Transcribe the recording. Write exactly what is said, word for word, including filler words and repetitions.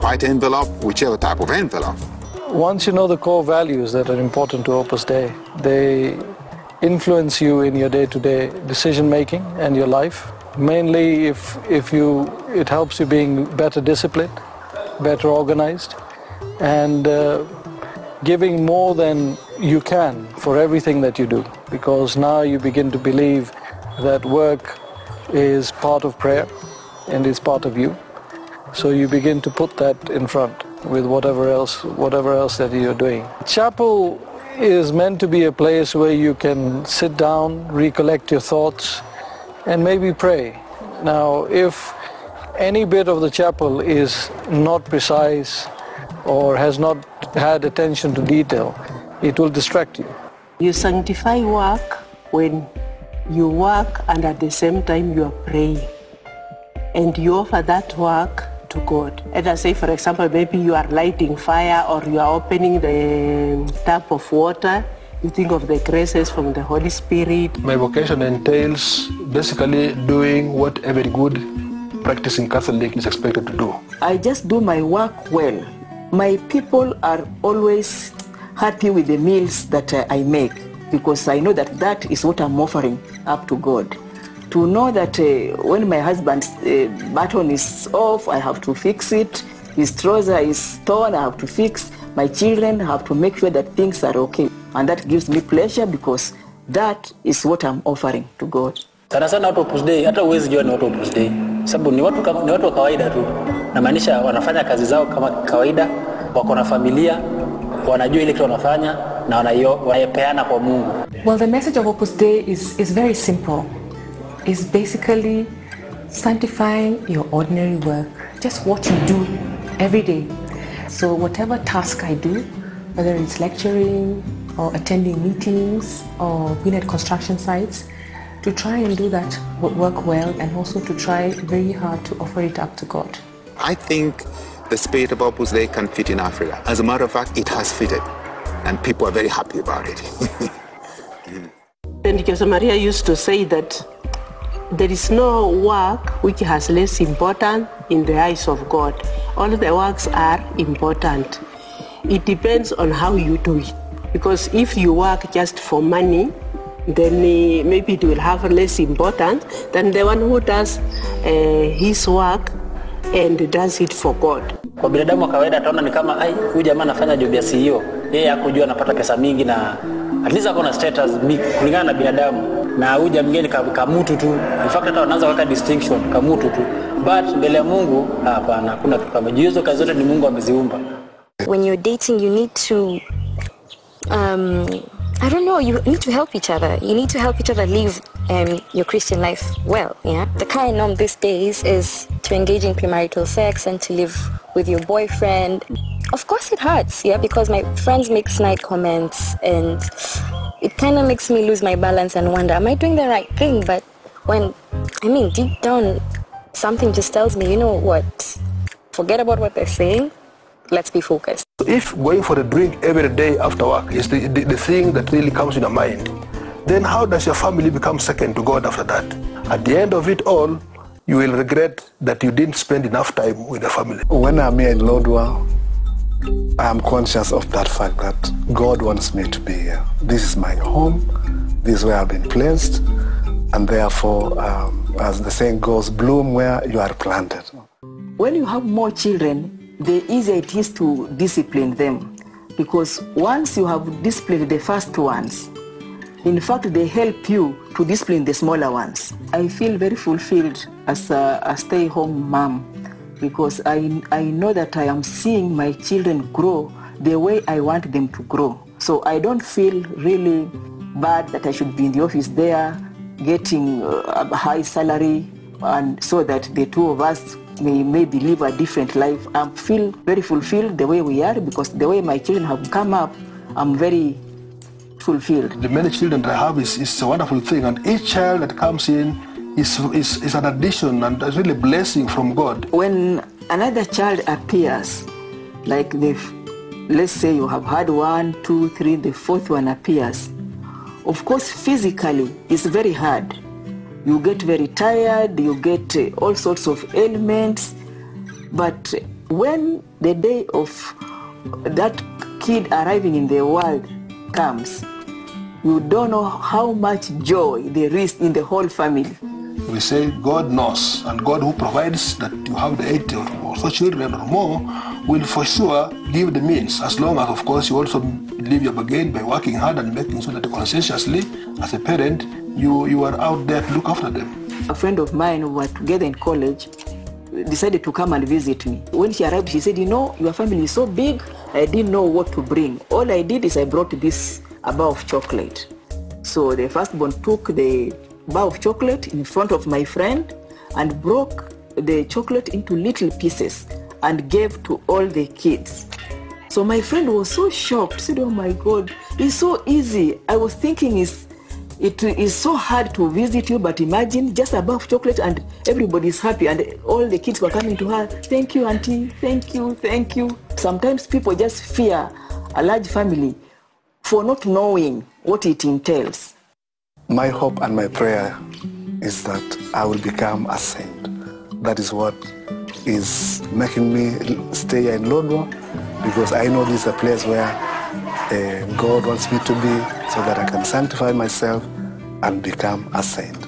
white envelope, whichever type of envelope. Once you know the core values that are important to Opus Dei, they influence you in your day-to-day decision-making and your life. Mainly if, if you, it helps you being better disciplined, better organized, and uh, giving more than you can for everything that you do. Because now you begin to believe that work is part of prayer and is part of you. So you begin to put that in front with whatever else, whatever else that you're doing. Chapel is meant to be a place where you can sit down, recollect your thoughts, and maybe pray. Now, if any bit of the chapel is not precise or has not had attention to detail, it will distract you. You sanctify work when you work and at the same time you are praying. And you offer that work to God. Let us say, for example, maybe you are lighting fire or you are opening the tap of water. You think of the graces from the Holy Spirit. My vocation entails basically doing what every good practicing Catholic is expected to do. I just do my work well. My people are always happy with the meals that uh, I make, because I know that that is what I'm offering up to God. To know that uh, when my husband's uh, button is off, I have to fix it. His trouser is torn, I have to fix. My children have to make sure that things are okay. And that gives me pleasure because that is what I'm offering to God. Sana sana watu Opus Dei, hata uwezi jua ni watu Opus Dei. Sababu ni watu kama ni watu wa kawaida tu. Na maanisha wanafanya kazi zao kama kawaida, wako na familia, wanajua ile kitu wanafanya na wanayepeana kwa Mungu. Well, the message of Opus Dei is is very simple. It's basically sanctifying your ordinary work, just what you do every day. So whatever task I do, whether it's lecturing or attending meetings or being at construction sites, to try and do that work well and also to try very hard to offer it up to God. I think the spirit of Opus Dei can fit in Africa. As a matter of fact, it has fitted, and people are very happy about it. And Jose Maria used to say that there is no work which has less importance in the eyes of God. All the works are important. It depends on how you do it. Because if you work just for money, then uh, maybe it will have less importance than the one who does uh, his work and does it for God. Kwa binadamu wa kawaida ataona ni kama ai huyu jamaa anafanya job ya C E O. Yeye hakujua anapata pesa mingi na at least akona status kulingana na binadamu. Na huyu jamaa mwingine kamutu tu. In fact hata wanaanza kuweka distinction kamutu tu. But mbele ya Mungu hapana, hakuna kitu kama hizo. Kazi zote ni Mungu ameziumba. When you're dating, you need to um I don't know, you need to help each other. You need to help each other live um, your Christian life well, yeah? The current norm these days is to engage in premarital sex and to live with your boyfriend. Of course it hurts, yeah, because my friends make snide comments and it kind of makes me lose my balance and wonder, am I doing the right thing? But when, I mean, deep down, something just tells me, you know what, forget about what they're saying. Let's be focused. If going for a drink every day after work is the, the, the thing that really comes in your mind, then how does your family become second to God after that? At the end of it all, you will regret that you didn't spend enough time with the family. When I'm here in Lodwar, I am conscious of that fact that God wants me to be here. This is my home, this is where I've been placed, and therefore, um, as the saying goes, bloom where you are planted. When you have more children, the easier it is to discipline them, because once you have disciplined the first ones, in fact they help you to discipline the smaller ones. I feel very fulfilled as a, a stay-home mom, because I, I know that I am seeing my children grow the way I want them to grow. So I don't feel really bad that I should be in the office there getting a high salary, and so that the two of us may maybe live a different life. I feel very fulfilled the way we are, because the way my children have come up, I'm very fulfilled. The many children that I have is, is a wonderful thing, and each child that comes in is, is, is an addition and is really a blessing from God. When another child appears, like the, let's say you have had one, two, three, the fourth one appears, of course physically it's very hard. You get very tired, you get uh, all sorts of ailments, but When the day of that kid arriving in the world comes, you don't know how much joy there is in the whole family. We say God knows, and God who provides that you have the eight or so children or more will for sure give the means, as long as, of course, you also leave your bargain by working hard and making sure that conscientiously, as a parent, you, you are out there to look after them. A friend of mine who was together in college decided to come and visit me. When she arrived, she said, you know, your family is so big, I didn't know what to bring. All I did is I brought this bar of chocolate. So the firstborn took the bar of chocolate in front of my friend and broke the chocolate into little pieces and gave to all the kids. So my friend was so shocked, said, oh my God, it's so easy. I was thinking it's, it is so hard to visit you, but imagine just a bar of chocolate and everybody's happy, and all the kids were coming to her, thank you, auntie, thank you, thank you. Sometimes people just fear a large family for not knowing what it entails. My hope and my prayer is that I will become a saint. That is what is making me stay here in Lodwar, because I know this is a place where uh, God wants me to be, so that I can sanctify myself and become a saint.